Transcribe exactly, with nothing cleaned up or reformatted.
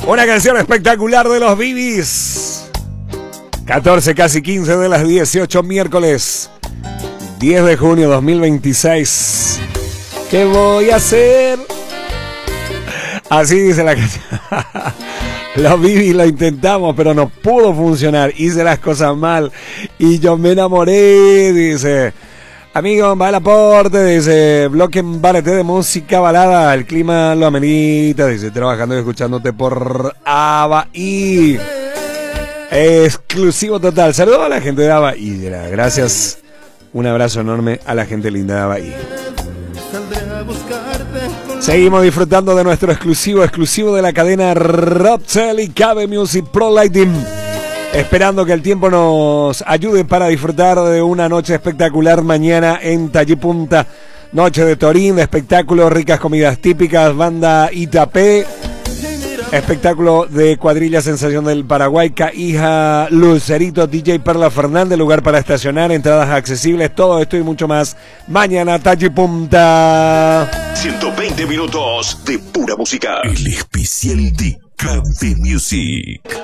Una canción espectacular de los Bibis. catorce, casi quince de las dieciocho, miércoles diez de junio dos mil veintiséis. ¿Qué voy a hacer? Así dice la canción. Los Bibis lo intentamos, pero no pudo funcionar. Hice las cosas mal y yo me enamoré, dice. Amigo, va el aporte, dice. Bloque en barete de música balada. El clima lo amerita, dice. Trabajando y escuchándote por Avaí. Exclusivo total. Saludos a la gente de Avaí. Gracias. Un abrazo enorme a la gente linda de Avaí. Seguimos disfrutando de nuestro exclusivo, exclusivo de la cadena Roxel y Cabe Music Pro Lighting. Esperando que el tiempo nos ayude para disfrutar de una noche espectacular mañana en Tallipunta. Noche de Torín, de espectáculos, ricas comidas típicas, banda Itapé. Espectáculo de cuadrilla Sensación del Paraguay, Caija, Lucerito, D J Perla Fernández, lugar para estacionar, entradas accesibles, todo esto y mucho más. Mañana, Tallipunta. ciento veinte minutos de pura música. El especial de Cabe Music.